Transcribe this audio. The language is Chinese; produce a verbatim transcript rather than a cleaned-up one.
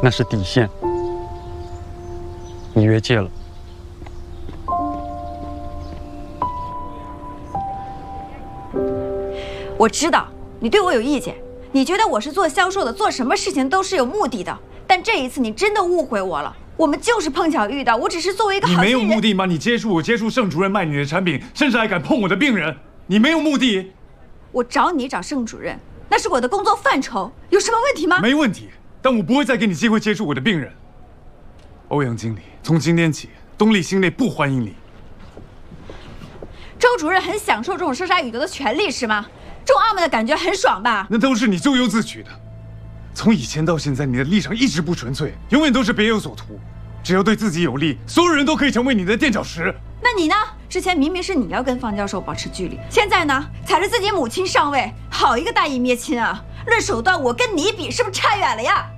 那是底线，你越界了。 我知道你对我有意见，你觉得我是做销售的，做什么事情都是有目的的。但这一次你真的误会我了，我们就是碰巧遇到，我只是作为一个好心人。 你没有目的吗？你接触我，接触盛主任卖你的产品，甚至还敢碰我的病人，你没有目的？ 我找你找盛主任，那是我的工作范畴，有什么问题吗？ 没问题，但我不会再给你机会接触我的病人。欧阳经理，从今天起，东丽心内不欢迎你。 周主任很享受这种射杀予夺的权利是吗？这种傲慢的感觉很爽吧？ 那都是你咎由自取的。从以前到现在，你的立场一直不纯粹，永远都是别有所图。只要对自己有利，所有人都可以成为你的垫脚石。 那你呢？之前明明是你要跟方教授保持距离，现在呢，踩着自己母亲上位，好一个大义灭亲啊！论手段，我跟你比，是不是差远了呀？